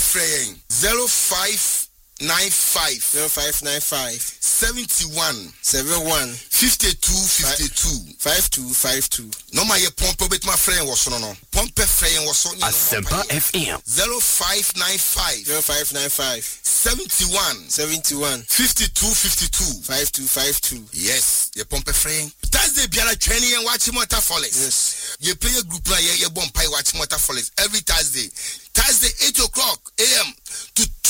freying 0595 71 52 no my pompe bet my friend was no pompe freying was on Asempa FM 0595 71 52 yes ye pompe freying Thursday biara training and watching Waterfalls. Yes. You play a group like you bomb pie watching Waterfalls every Thursday 8 o'clock a.m. to